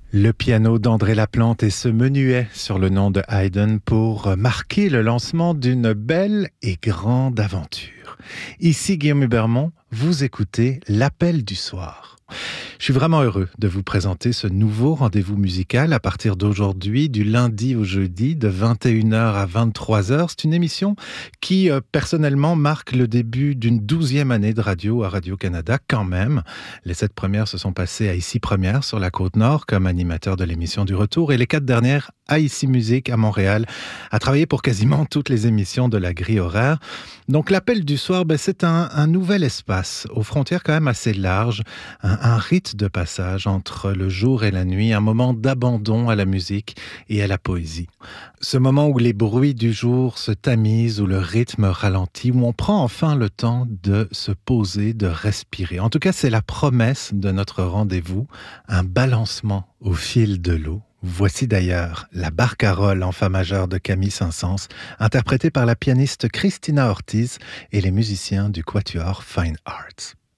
Le piano d'André Laplante et ce menuet sur le nom de Haydn pour marquer le lancement d'une belle et grande aventure. Ici Guillaume Hubermont, vous écoutez l'Appel du soir. Je suis vraiment heureux de vous présenter ce nouveau rendez-vous musical à partir d'aujourd'hui, du lundi au jeudi, de 21h à 23h. C'est une émission qui, personnellement, marque le début d'une 12e année de radio à Radio-Canada, quand même. Les 7 premières se sont passées à Ici Première, sur la Côte-Nord, comme animateur de l'émission du Retour, et les 4 dernières à Ici Musique, à Montréal, à travailler pour quasiment toutes les émissions de la grille horaire. Donc, l'Appel du soir, c'est un nouvel espace, aux frontières quand même assez larges, un rite de passage entre le jour et la nuit, un moment d'abandon à la musique et à la poésie. Ce moment où les bruits du jour se tamisent, où le rythme ralentit, où on prend enfin le temps de se poser, de respirer. En tout cas, c'est la promesse de notre rendez-vous, un balancement au fil de l'eau. Voici d'ailleurs la barcarolle en fa majeur de Camille Saint-Saëns, interprétée par la pianiste Christina Ortiz et les musiciens du quatuor Fine Arts.